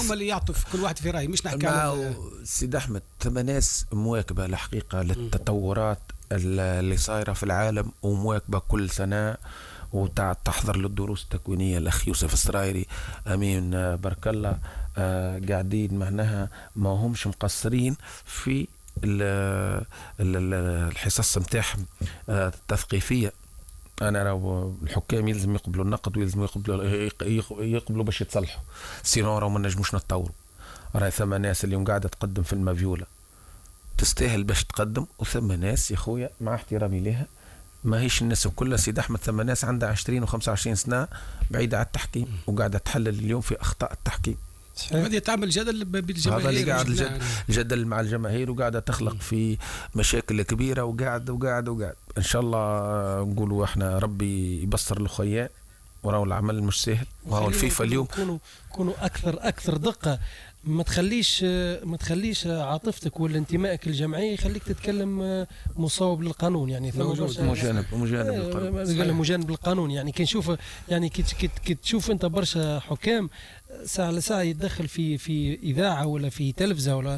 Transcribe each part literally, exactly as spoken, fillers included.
هم اللي يعطوا كل واحد في راي، مش نحكي على سيد احمد. ثم ناس مواكبه الحقيقه للتطورات اللي صايره في العالم ومواكبه كل سنه وتحضر للدروس التكوينيه. الاخ يوسف السرايري امين بارك الله آه قاعدين معناها ما همش مقصرين في الحصص متاعهم آه التثقيفيه. انا راهو الحكام يلزم يقبلوا النقد ويلزم يقبلوا يقبلوا باش يتصلحوا، سينو راهو ما نجموش نتطوروا. راهي ثم ناس اليوم قاعده تقدم في المافيولا تستاهل باش تقدم، وثم ناس يا خويا مع احترامي لها ما هيش الناس كلها سيد احمد. ثم ناس عندها عشرين وخمسة وعشرين سنه بعيده عن التحكيم وقاعده تحلل اليوم في اخطاء التحكيم. هذه تعمل جدل بالجماهير، هذا اللي قاعد الجدل, الجدل مع الجماهير وقاعده تخلق في مشاكل كبيره وقاعد وقاعد وقاعد. ان شاء الله نقولوا احنا ربي يبصر الاخويا وراو العمل مش سهل. وهو الفيفا اليوم كونوا كونوا اكثر اكثر دقه، ما تخليش ما تخليش عاطفتك ولا انتمائك الجمعي يخليك تتكلم مصوب للقانون. يعني موجود مجانب مجانب للقانون مجانب للقانون. يعني كي نشوف يعني كي كي تشوف انت برشا حكام ساعه لساعه يتدخل في في اذاعه ولا في تلفزه ولا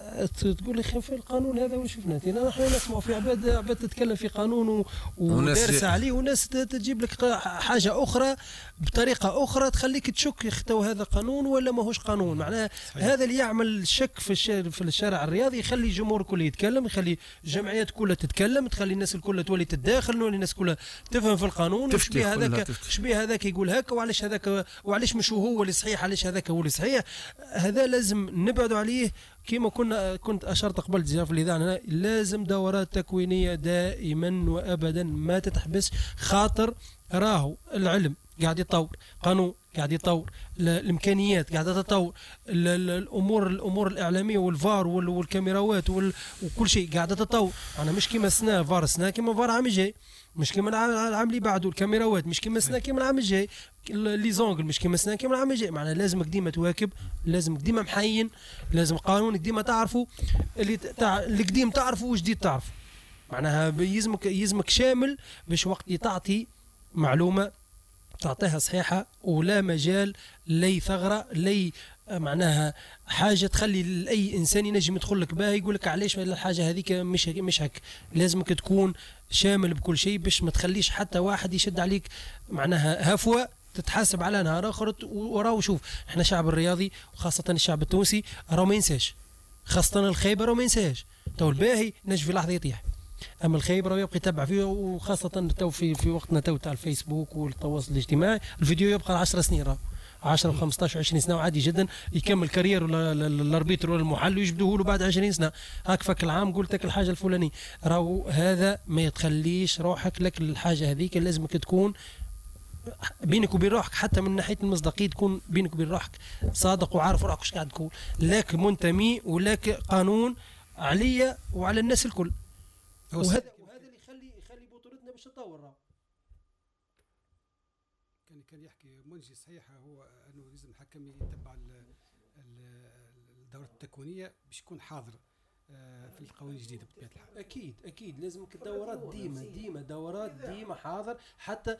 تقول لي في القانون هذا وش شفنا نحن نسمع في عباد عباد تتكلم في قانون ودارسه عليه، وناس تجيب لك حاجه اخرى بطريقه اخرى تخليك تشك يختو هذا قانون ولا ماهوش قانون. معناها هذا اللي يعمل شك في الشارع في الشارع الرياضي، يخلي الجمهور كله يتكلم، يخلي الجمعيات كلها تتكلم، تخلي الناس الكل تولي تتداخل، تولي الناس كلها تفهم في القانون. شبيه هذاك شبيه هذاك يقول هكا وعلاش هذاك وعلاش مش هو اللي صحيح، علاش هذاك هو اللي صحيح. هذا لازم نبعدوا عليه. كما كنا كنت اشرت قبل في الاذاعه، لازم دورات تكوينيه دائما وابدا ما تتحبس، خاطر راهو العلم قاعد يتطور، قانون قاعد يتطور، الامكانيات قاعده تتطور، الامور الامور الاعلاميه والفار والكاميراوات وكل شيء قاعده تتطور. انا مش كيما سنه فار سنه كيما فار عام الجاي، مش كيما العام اللي بعده، الكاميراوات مش كيما سنه كيما العام الجاي، لي زونغل مش كيما سنه كيما العام الجاي. معناها لازمك ديما تواكب، لازمك ديما محين، لازم قانونك ديما تعرفوا اللي تع... اللي قديم تعرفوا وجديد تعرفوا. معناها يلزمك يلزمك شامل باش وقت تعطي معلومه تعطيها صحيحه ولا مجال لي ثغره لي معناها حاجه تخلي اي انسان ينجم يدخل لك بها يقول لك علاش الحاجه هذيك مش مش هك. لازمك تكون شامل بكل شيء باش ما تخليش حتى واحد يشد عليك معناها هفوه تتحاسب على نهار اخر. وراه شوف احنا شعب الرياضي وخاصه الشعب التونسي راه ما ينساش، خاصه الخيبه راه ما ينساش. تو الباهي نجم في لحظه يطيح، اما الخيبر يبقى يتبع فيه، وخاصه تو في في وقتنا تو تاع الفيسبوك والتواصل الاجتماعي الفيديو يبقى عشر سنين راه عشرة وخمسطاش وعشرين سنه وعادي جدا يكمل كارير الاربيتر ولا المحل ويجبدوه له بعد عشرين سنه. هاك فك العام قلت لك الحاجه الفلانيه، راهو هذا ما تخليش روحك لك الحاجه هذيك. لازمك تكون بينك وبين روحك حتى من ناحيه المصداقيه، تكون بينك وبين روحك صادق وعارف روحك واش قاعد تقول، لك منتمي ولك قانون عليا وعلى الناس الكل. وهذا وهذا اللي يخلي يخلي بطولتنا باش تتطور. راه كان كان يحكي منجي صحيح، هو انه لازم الحكم يتبع الدورات التكوينيه باش يكون حاضر في القوانين الجديده بطبيعه الحال. اكيد اكيد لازمك الدورات ديما ديما دورات ديما حاضر، حتى